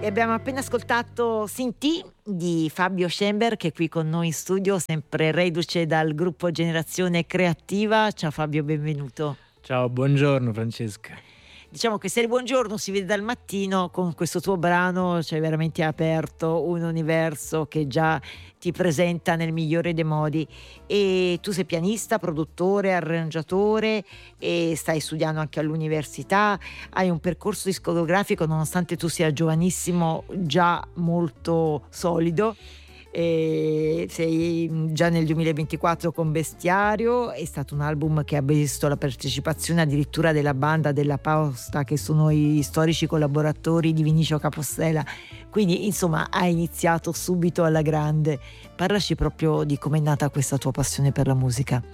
E abbiamo appena ascoltato Sinti di Fabio Schember, che è qui con noi in studio, sempre reduce dal gruppo Generazione Creativa. Ciao Fabio, benvenuto. Ciao, buongiorno Francesca. Diciamo che se il buongiorno si vede dal mattino, con questo tuo brano cioè veramente aperto un universo che già ti presenta nel migliore dei modi. E tu sei pianista, produttore, arrangiatore e stai studiando anche all'università, hai un percorso discografico, nonostante tu sia giovanissimo, già molto solido. E sei già nel 2024 con Bestiario, è stato un album che ha visto la partecipazione addirittura della banda della Posta, che sono i storici collaboratori di Vinicio Capostela, quindi insomma hai iniziato subito alla grande. Parlaci proprio di com'è nata questa tua passione per la musica.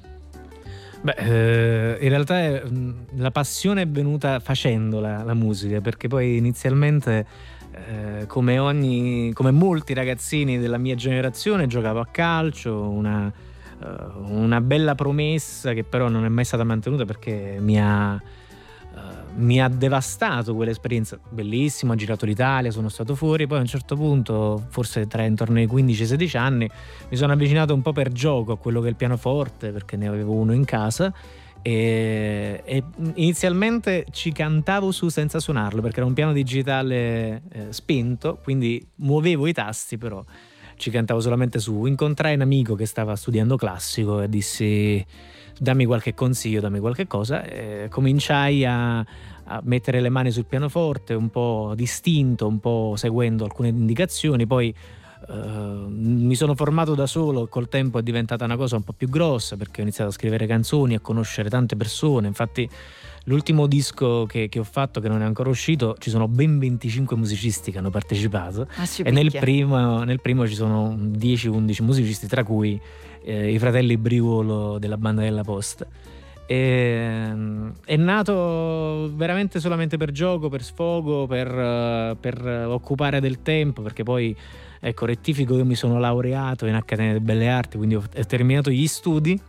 In realtà la passione è venuta facendo la musica, perché poi inizialmente come molti ragazzini della mia generazione giocavo a calcio, una bella promessa che però non è mai stata mantenuta perché mi ha devastato quell'esperienza. Bellissimo, ho girato l'Italia, sono stato fuori, poi a un certo punto, forse intorno ai 15-16 anni, mi sono avvicinato un po' per gioco a quello che è il pianoforte, perché ne avevo uno in casa. E inizialmente ci cantavo su senza suonarlo, perché era un piano digitale spento, quindi muovevo i tasti, però ci cantavo solamente su. Incontrai un amico che stava studiando classico e dissi: dammi qualche consiglio, dammi qualche cosa, e cominciai a mettere le mani sul pianoforte, un po' distinto, un po' seguendo alcune indicazioni. Poi mi sono formato da solo, col tempo è diventata una cosa un po' più grossa, perché ho iniziato a scrivere canzoni, a conoscere tante persone. Infatti l'ultimo disco che ho fatto, che non è ancora uscito, ci sono ben 25 musicisti che hanno partecipato, e nel primo ci sono 10-11 musicisti, tra cui i fratelli Briuolo della banda della Posta. È nato veramente solamente per gioco, per sfogo, per occupare del tempo, perché poi, ecco, rettifico, io mi sono laureato in Accademia delle Belle Arti, quindi ho terminato gli studi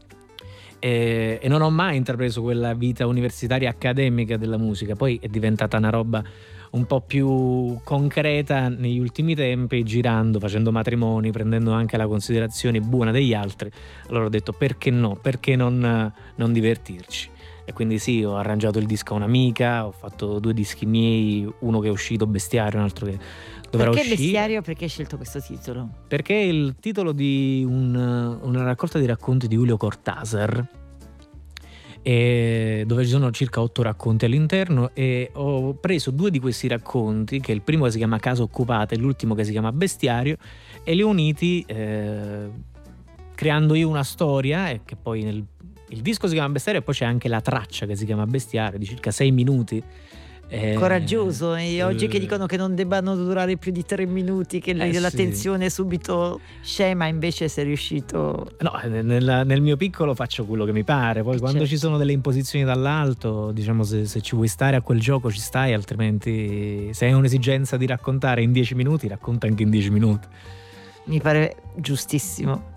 e non ho mai intrapreso quella vita universitaria accademica della musica. Poi è diventata una roba un po' più concreta negli ultimi tempi, girando, facendo matrimoni, prendendo anche la considerazione buona degli altri. Allora ho detto: perché no? Perché non divertirci? E quindi sì, ho arrangiato il disco a un'amica, ho fatto 2 dischi miei, uno che è uscito, Bestiario, un altro che dovrà uscire. Perché Bestiario? Perché hai scelto questo titolo? Perché è il titolo di una raccolta di racconti di Julio Cortázar, dove ci sono circa 8 racconti all'interno, e ho preso 2 di questi racconti, che il primo che si chiama Casa Occupata e l'ultimo che si chiama Bestiario, e li ho uniti creando io una storia, e che poi il disco si chiama Bestiario, e poi c'è anche la traccia che si chiama Bestiario di circa 6 minuti. Coraggioso, e oggi che dicono che non debbano durare più di 3 minuti, che la tensione subito scema, invece sei riuscito. No, nel mio piccolo faccio quello che mi pare, poi quando ci sono delle imposizioni dall'alto, diciamo, se ci vuoi stare a quel gioco ci stai, altrimenti se hai un'esigenza di raccontare in 10 minuti, racconta anche in 10 minuti. Mi pare giustissimo.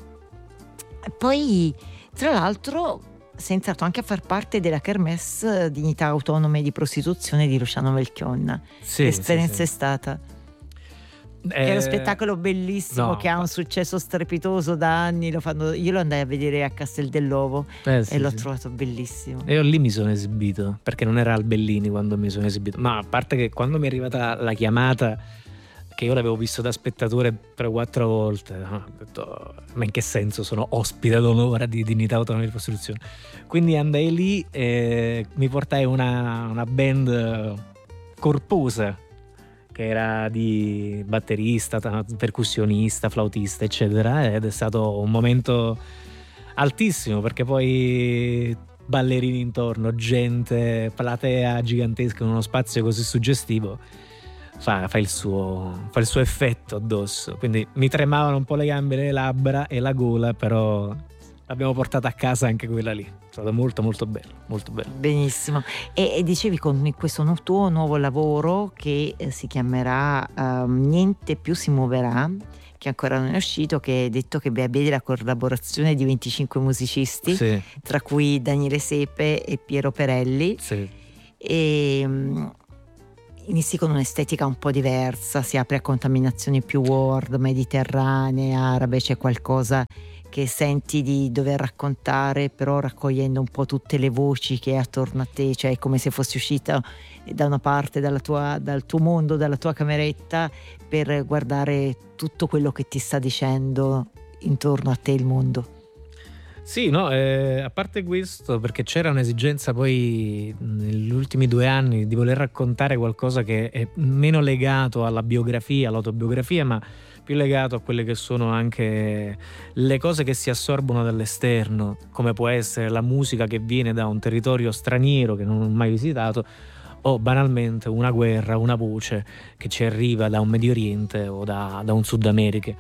Poi, tra l'altro, sei entrato anche a far parte della Kermesse Dignità Autonome di Prostituzione di Luciano Melchionna. Che esperienza è stata? È uno spettacolo bellissimo, che ha un successo strepitoso da anni. Io lo andai a vedere a Castel dell'Ovo e l'ho trovato bellissimo. E io lì mi sono esibito, perché non era al Bellini quando mi sono esibito, ma a parte che quando mi è arrivata la chiamata, che io l'avevo visto da spettatore 3-4 volte, ho detto: ma in che senso sono ospite d'onore di Dignità Autonoma di Prostituzione? Quindi andai lì e mi portai una band corposa, che era di batterista, percussionista, flautista, eccetera, ed è stato un momento altissimo, perché poi ballerini intorno, gente, platea gigantesca in uno spazio così suggestivo, fa il suo effetto addosso. Quindi mi tremavano un po' le gambe, le labbra e la gola, però l'abbiamo portata a casa anche quella lì. È stato molto molto bello, molto bello. Benissimo. E dicevi, con questo tuo nuovo lavoro che si chiamerà Niente più si muoverà, che ancora non è uscito, che hai detto che vede la collaborazione di 25 musicisti, sì, tra cui Daniele Sepe e Piero Perelli. Sì. E inizi con un'estetica un po' diversa, si apre a contaminazioni più world, mediterranee, arabe, c'è qualcosa che senti di dover raccontare, però raccogliendo un po' tutte le voci che è attorno a te, cioè è come se fossi uscita da una parte dal tuo mondo, dalla tua cameretta, per guardare tutto quello che ti sta dicendo intorno a te il mondo. Sì, no, a parte questo, perché c'era un'esigenza poi negli ultimi 2 anni di voler raccontare qualcosa che è meno legato alla biografia, all'autobiografia, ma più legato a quelle che sono anche le cose che si assorbono dall'esterno, come può essere la musica che viene da un territorio straniero che non ho mai visitato, o banalmente una guerra, una voce che ci arriva da un Medio Oriente o da un Sud America.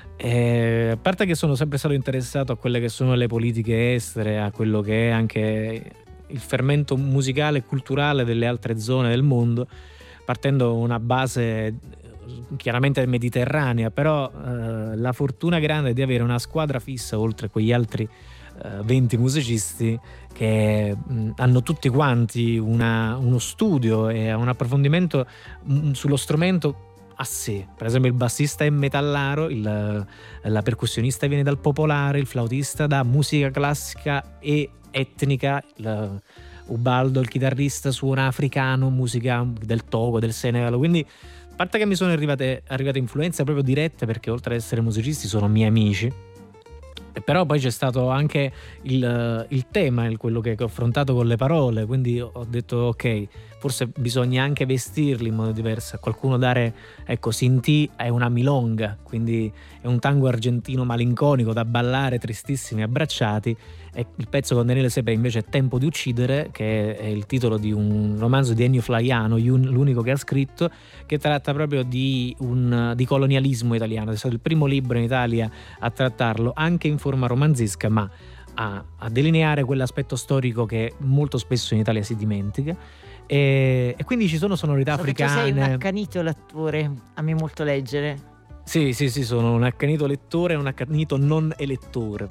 A parte che sono sempre stato interessato a quelle che sono le politiche estere, a quello che è anche il fermento musicale e culturale delle altre zone del mondo, partendo da una base chiaramente mediterranea, però la fortuna grande di avere una squadra fissa oltre quegli altri 20 musicisti che hanno tutti quanti uno studio e un approfondimento sullo strumento a sé. Per esempio il bassista è metallaro, la percussionista viene dal popolare, il flautista da musica classica e etnica, Ubaldo il chitarrista suona africano, musica del Togo, del Senegal, quindi a parte che mi sono arrivate influenze proprio dirette, perché oltre ad essere musicisti sono miei amici, però poi c'è stato anche il tema, quello che ho affrontato con le parole, quindi ho detto ok, forse bisogna anche vestirli in modo diverso, a qualcuno dare, ecco, Sinti è una milonga, quindi è un tango argentino malinconico da ballare tristissimi abbracciati, e il pezzo con Daniele Sepe invece è Tempo di uccidere, che è il titolo di un romanzo di Ennio Flaiano, l'unico che ha scritto, che tratta proprio di colonialismo italiano. È stato il primo libro in Italia a trattarlo anche in forma romanzesca, ma a delineare quell'aspetto storico che molto spesso in Italia si dimentica. E quindi ci sono sonorità africane. Tu sei un accanito lettore, ami molto leggere. Sì, sono un accanito lettore e un accanito non elettore.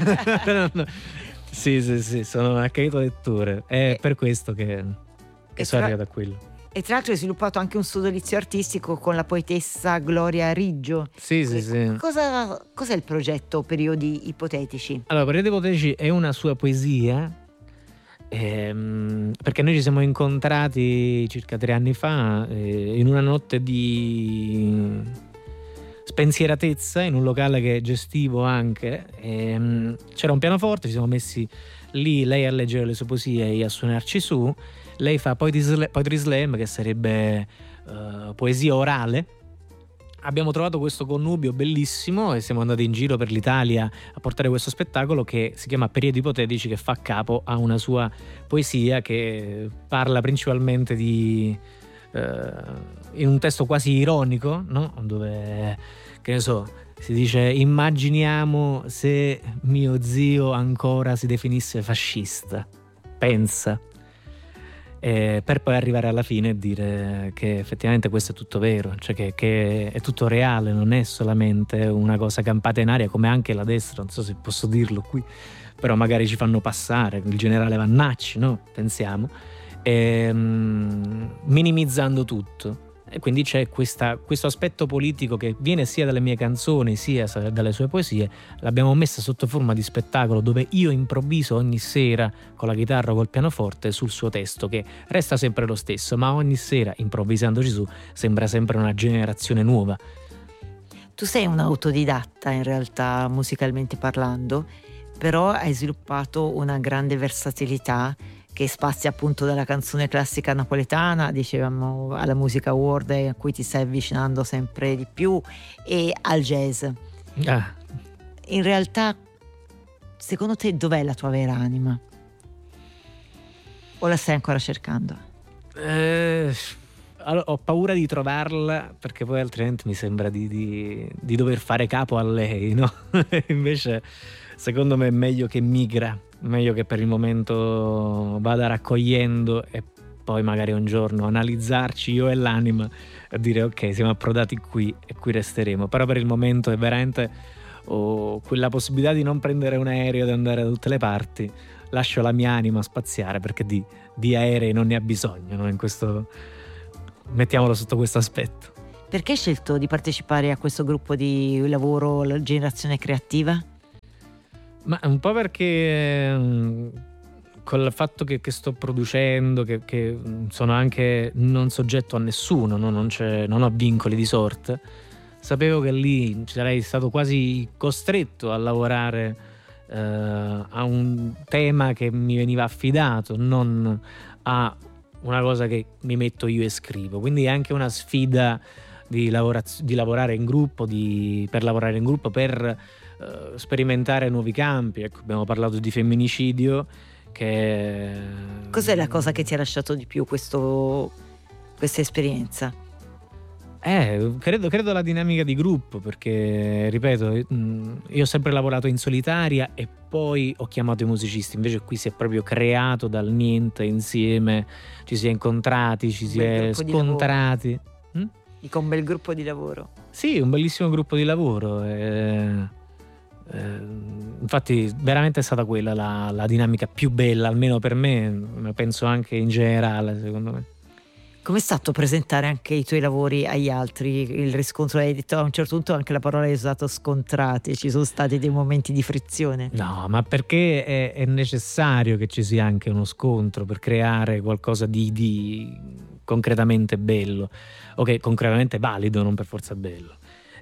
Sì, sono un accanito lettore. È per questo che sono arrivato a quello. E tra l'altro hai sviluppato anche un sodalizio artistico con la poetessa Gloria Riggio. Sì. Cos'è il progetto Periodi Ipotetici? Allora, Periodi Ipotetici è una sua poesia, perché noi ci siamo incontrati circa 3 anni fa in una notte di spensieratezza in un locale che gestivo anche. C'era un pianoforte, ci siamo messi lì, lei a leggere le sue poesie e io a suonarci su. Lei fa poetry slam, che sarebbe poesia orale. Abbiamo trovato questo connubio bellissimo e siamo andati in giro per l'Italia a portare questo spettacolo che si chiama Periodi Ipotetici, che fa capo a una sua poesia che parla principalmente di in un testo quasi ironico, no? Dove, che ne so, si dice: immaginiamo se mio zio ancora si definisse fascista, pensa. Per poi arrivare alla fine e dire che effettivamente questo è tutto vero, cioè che è tutto reale, non è solamente una cosa campata in aria, come anche la destra, non so se posso dirlo qui, però magari ci fanno passare, il generale Vannacci, no? Pensiamo, minimizzando tutto. E quindi c'è questo aspetto politico che viene sia dalle mie canzoni sia dalle sue poesie. L'abbiamo messa sotto forma di spettacolo, dove io improvviso ogni sera con la chitarra o col pianoforte sul suo testo, che resta sempre lo stesso, ma ogni sera, improvvisandoci su, sembra sempre una generazione nuova. Tu sei un autodidatta in realtà, musicalmente parlando, però hai sviluppato una grande versatilità che spazia appunto dalla canzone classica napoletana, dicevamo, alla musica world a cui ti stai avvicinando sempre di più, e al jazz. In realtà, secondo te, dov'è la tua vera anima? O la stai ancora cercando? Allora, ho paura di trovarla, perché poi altrimenti mi sembra di dover fare capo a lei, no? Invece secondo me è meglio che migra, meglio che per il momento vada raccogliendo e poi magari un giorno analizzarci io e l'anima e dire ok, siamo approdati qui e qui resteremo. Però per il momento è veramente quella possibilità di non prendere un aereo e di andare da tutte le parti. Lascio la mia anima spaziare, perché di aerei non ne ha bisogno, no? In questo mettiamolo sotto questo aspetto. Perché hai scelto di partecipare a questo gruppo di lavoro, la Generazione Creativa? Ma un po' perché col fatto che sto producendo, che sono anche non soggetto a nessuno, no? Non ho vincoli di sorta, sapevo che lì sarei stato quasi costretto a lavorare a un tema che mi veniva affidato, non a una cosa che mi metto io e scrivo. Quindi è anche una sfida di lavorare in gruppo, per lavorare in gruppo, per sperimentare nuovi campi. Ecco, abbiamo parlato di femminicidio. Cos'è la cosa che ti ha lasciato di più questa esperienza? Credo la dinamica di gruppo, perché ripeto, io ho sempre lavorato in solitaria e poi ho chiamato i musicisti, invece qui si è proprio creato dal niente insieme, ci si è incontrati, ci si è scontrati. Dico, un bel gruppo di lavoro. Sì, un bellissimo gruppo di lavoro. Infatti veramente è stata quella la dinamica più bella, almeno per me, ma penso anche in generale, secondo me. Com'è stato presentare anche i tuoi lavori agli altri? Il riscontro, hai detto a un certo punto anche la parola hai usato scontrati, ci sono stati dei momenti di frizione? No, ma perché è necessario che ci sia anche uno scontro per creare qualcosa di concretamente bello, o che concretamente valido, non per forza bello.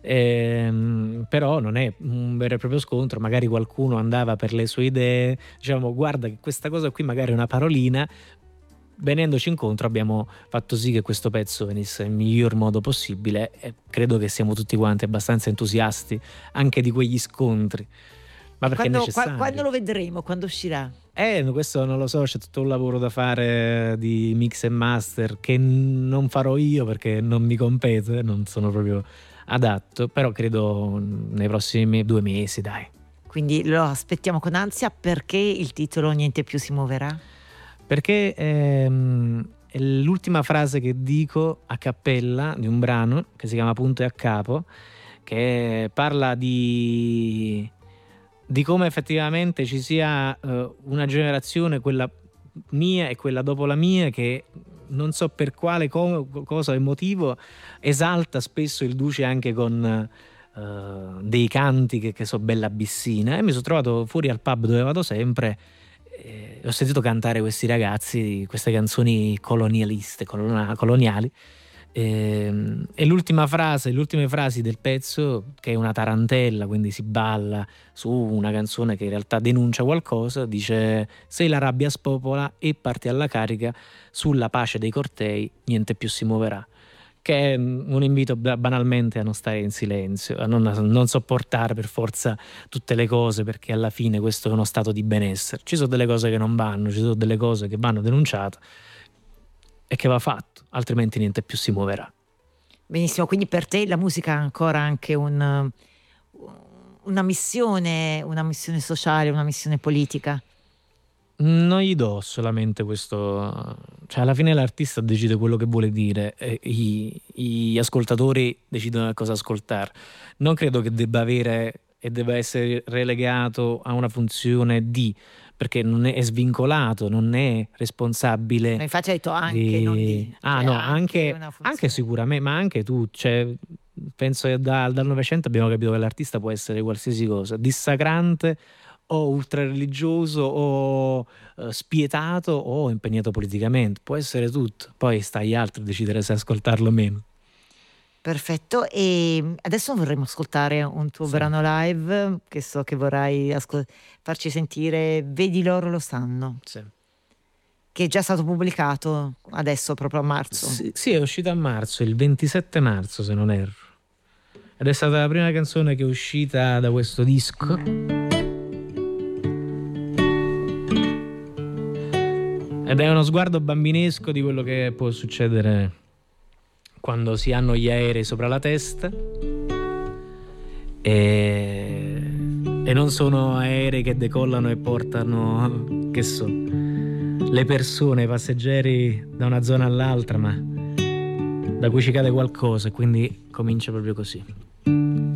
Però non è un vero e proprio scontro, magari qualcuno andava per le sue idee, diciamo guarda che questa cosa qui magari è una parolina. Venendoci incontro abbiamo fatto sì che questo pezzo venisse nel miglior modo possibile e credo che siamo tutti quanti abbastanza entusiasti anche di quegli scontri. Ma perché è necessario. Quando lo vedremo? Quando uscirà? Questo non lo so, c'è tutto un lavoro da fare di mix e master che non farò io perché non mi compete, non sono proprio adatto, però credo nei prossimi 2 mesi, dai. Quindi lo aspettiamo con ansia. Perché il titolo Niente più si muoverà? Perché è l'ultima frase che dico a cappella di un brano che si chiama Punto e a capo, che parla di come effettivamente ci sia una generazione, quella mia e quella dopo la mia, che non so per quale cosa e motivo esalta spesso il duce anche con dei canti che so bella bissina, e mi sono trovato fuori al pub dove vado sempre. Ho sentito cantare questi ragazzi queste canzoni colonialiste, coloniali, e l'ultime frasi del pezzo, che è una tarantella, quindi si balla su una canzone che in realtà denuncia qualcosa, dice: se la rabbia spopola e parti alla carica, sulla pace dei cortei niente più si muoverà. Che è un invito banalmente a non stare in silenzio, a non sopportare per forza tutte le cose, perché alla fine questo è uno stato di benessere. Ci sono delle cose che non vanno, ci sono delle cose che vanno denunciate e che va fatto, altrimenti niente più si muoverà. Benissimo, quindi per te la musica ha ancora anche una missione sociale, una missione politica? Non gli do solamente questo, cioè alla fine l'artista decide quello che vuole dire e gli ascoltatori decidono cosa ascoltare. Non credo che debba avere e debba essere relegato a una funzione perché non è svincolato, non è responsabile. Ma infatti hai detto anche, non di. No, anche sicuramente, ma anche tu, cioè, penso che dal Novecento abbiamo capito che l'artista può essere qualsiasi cosa, dissacrante o ultrareligioso o spietato o impegnato politicamente, può essere tutto, poi sta agli altri decidere se ascoltarlo o meno. Perfetto, e adesso vorremmo ascoltare un tuo brano live che so che vorrai farci sentire, Vedi loro lo sanno, che è già stato pubblicato adesso proprio a marzo. Sì, è uscito a marzo, il 27 marzo se non erro, ed è stata la prima canzone che è uscita da questo disco. Ed è uno sguardo bambinesco di quello che può succedere quando si hanno gli aerei sopra la testa e non sono aerei che decollano e portano, che so, le persone, i passeggeri da una zona all'altra, ma da cui ci cade qualcosa, e quindi comincia proprio così.